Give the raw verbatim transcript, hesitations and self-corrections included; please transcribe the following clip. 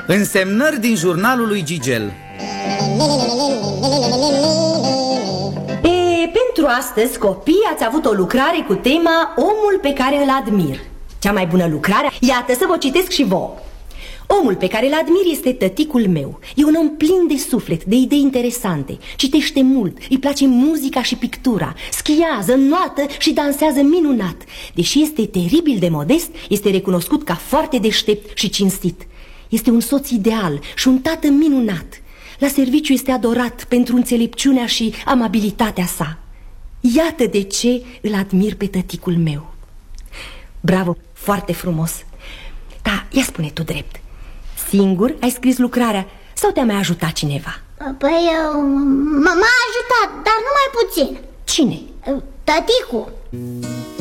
Însemnări din jurnalul lui Gigel. E, pentru astăzi, copii, ați avut o lucrare cu tema Omul pe care îl admir. Cea mai bună lucrare, iată să vă citesc și vouă. Omul pe care îl admir este tăticul meu. E un om plin de suflet, de idei interesante. Citește mult, îi place muzica și pictura. Schiază, înnoată și dansează minunat. Deși este teribil de modest, este recunoscut ca foarte deștept și cinstit. Este un soț ideal și un tată minunat. La serviciu este adorat pentru înțelepciunea și amabilitatea sa. Iată de ce îl admir pe tăticul meu. Bravo, foarte frumos. Da, ia spune tu drept. Singur ai scris lucrarea sau te-a mai ajutat cineva? Păi, m-a ajutat, dar numai puțin. Cine? Tăticul.